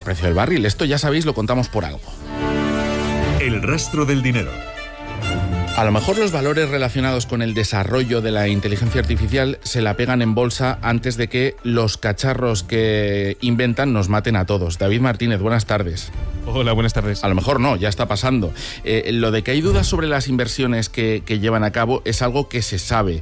precio del barril. Esto ya sabéis, lo contamos por algo. El rastro del dinero. A lo mejor los valores relacionados con el desarrollo de la inteligencia artificial se la pegan en bolsa antes de que los cacharros que inventan nos maten a todos. David Martínez, buenas tardes. Hola, buenas tardes. A lo mejor no, ya está pasando. Lo de que hay dudas sobre las inversiones que llevan a cabo es algo que se sabe.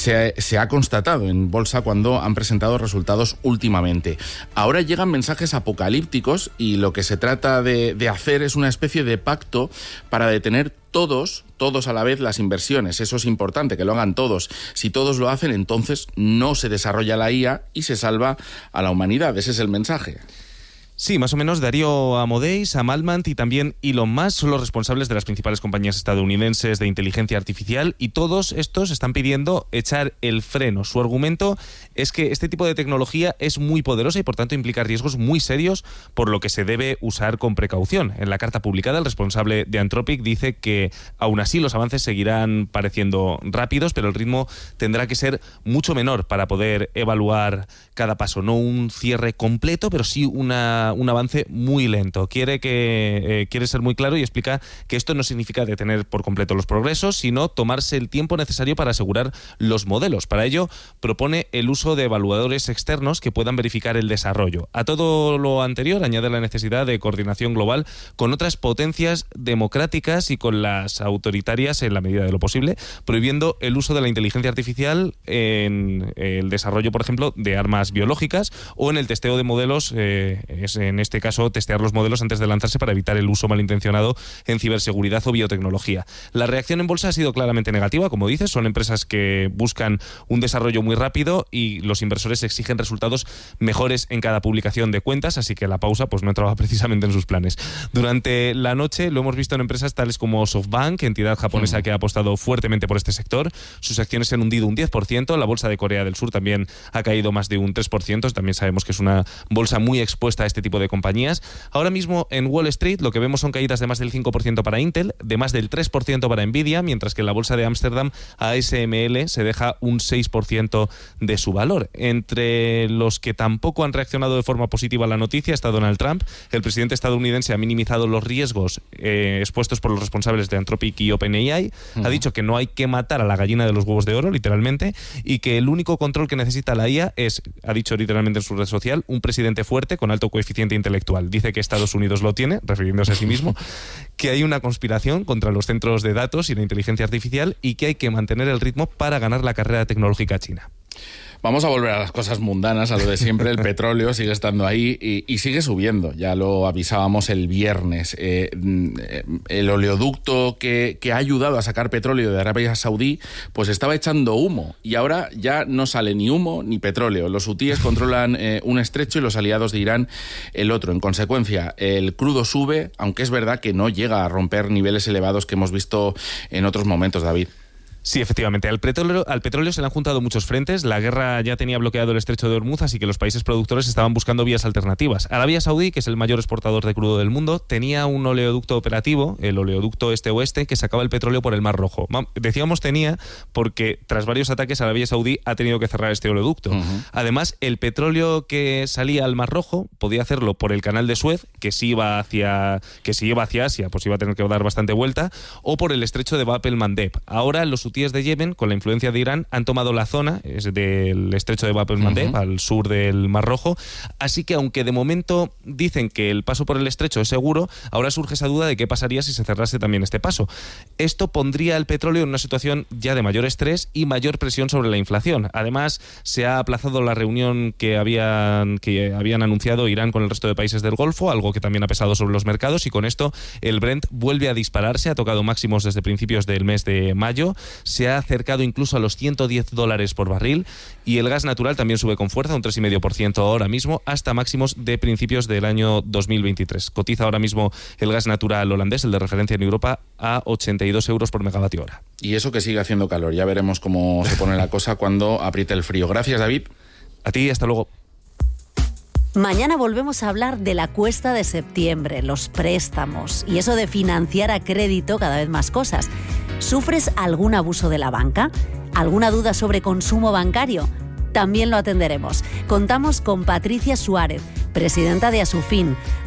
Se ha constatado en bolsa cuando han presentado resultados últimamente. Ahora llegan mensajes apocalípticos y lo que se trata de hacer es una especie de pacto para detener todos a la vez las inversiones. Eso es importante, que lo hagan todos. Si todos lo hacen, entonces no se desarrolla la IA y se salva a la humanidad. Ese es el mensaje. Sí, más o menos Darío Amodei, Sam Altman y también Elon Musk son los responsables de las principales compañías estadounidenses de inteligencia artificial y todos estos están pidiendo echar el freno. Su argumento es que este tipo de tecnología es muy poderosa y por tanto implica riesgos muy serios, por lo que se debe usar con precaución. En la carta publicada, el responsable de Anthropic dice que aún así los avances seguirán pareciendo rápidos, pero el ritmo tendrá que ser mucho menor para poder evaluar cada paso. No un cierre completo, pero sí un avance muy lento. Quiere ser muy claro y explica que esto no significa detener por completo los progresos, sino tomarse el tiempo necesario para asegurar los modelos. Para ello, propone el uso de evaluadores externos que puedan verificar el desarrollo. A todo lo anterior, añade la necesidad de coordinación global con otras potencias democráticas y con las autoritarias en la medida de lo posible, prohibiendo el uso de la inteligencia artificial en el desarrollo, por ejemplo, de armas biológicas o en el testeo de modelos, en este caso testear los modelos antes de lanzarse para evitar el uso malintencionado en ciberseguridad o biotecnología. La reacción en bolsa ha sido claramente negativa, como dices, son empresas que buscan un desarrollo muy rápido y los inversores exigen resultados mejores en cada publicación de cuentas, así que la pausa pues no entraba precisamente en sus planes. Durante la noche lo hemos visto en empresas tales como SoftBank, entidad japonesa que ha apostado fuertemente por este sector. Sus acciones se han hundido un 10%, la bolsa de Corea del Sur también ha caído más de un 3%, también sabemos que es una bolsa muy expuesta a este tipo de compañías. Ahora mismo en Wall Street lo que vemos son caídas de más del 5% para Intel, de más del 3% para Nvidia, mientras que en la bolsa de Ámsterdam ASML se deja un 6% de su valor. Entre los que tampoco han reaccionado de forma positiva a la noticia está Donald Trump. El presidente estadounidense ha minimizado los riesgos expuestos por los responsables de Anthropic y OpenAI. Ha dicho que no hay que matar a la gallina de los huevos de oro, literalmente, y que el único control que necesita la IA es, ha dicho literalmente en su red social, un presidente fuerte con alto coeficiente intelectual. Dice que Estados Unidos lo tiene, refiriéndose a sí mismo, que hay una conspiración contra los centros de datos y la inteligencia artificial y que hay que mantener el ritmo para ganar la carrera tecnológica china. Vamos a volver a las cosas mundanas, a lo de siempre. El petróleo sigue estando ahí y sigue subiendo. Ya lo avisábamos el viernes. El oleoducto que ha ayudado a sacar petróleo de Arabia Saudí, pues estaba echando humo. Y ahora ya no sale ni humo ni petróleo. Los hutíes controlan un estrecho y los aliados de Irán el otro. En consecuencia, el crudo sube, aunque es verdad que no llega a romper niveles elevados que hemos visto en otros momentos, David. Sí, efectivamente. Al petróleo se le han juntado muchos frentes. La guerra ya tenía bloqueado el estrecho de Hormuz, así que los países productores estaban buscando vías alternativas. Arabia Saudí, que es el mayor exportador de crudo del mundo, tenía un oleoducto operativo, el oleoducto este-oeste, que sacaba el petróleo por el Mar Rojo. Decíamos tenía porque tras varios ataques Arabia Saudí ha tenido que cerrar este oleoducto. Además, el petróleo que salía al Mar Rojo podía hacerlo por el canal de Suez, que si iba hacia Asia, pues iba a tener que dar bastante vuelta, o por el estrecho de Bab el-Mandeb. Ahora los hutíes de Yemen, con la influencia de Irán, han tomado la zona del estrecho de Bab el-Mandeb, al sur del Mar Rojo, así que aunque de momento dicen que el paso por el estrecho es seguro, ahora surge esa duda de qué pasaría si se cerrase también este paso. Esto pondría el petróleo en una situación ya de mayor estrés y mayor presión sobre la inflación. Además, se ha aplazado la reunión que habían anunciado Irán con el resto de países del Golfo, algo que también ha pesado sobre los mercados, y con esto el Brent vuelve a dispararse, ha tocado máximos desde principios del mes de mayo, se ha acercado incluso a los $110 por barril, y el gas natural también sube con fuerza, un 3,5% ahora mismo, hasta máximos de principios del año 2023. Cotiza ahora mismo el gas natural holandés, el de referencia en Europa, a 82 euros por megavatio hora. Y eso que sigue haciendo calor. Ya veremos cómo se pone la cosa cuando apriete el frío. Gracias, David. A ti, hasta luego. Mañana volvemos a hablar de la cuesta de septiembre, los préstamos y eso de financiar a crédito cada vez más cosas. ¿Sufres algún abuso de la banca? ¿Alguna duda sobre consumo bancario? También lo atenderemos. Contamos con Patricia Suárez, presidenta de Asufin,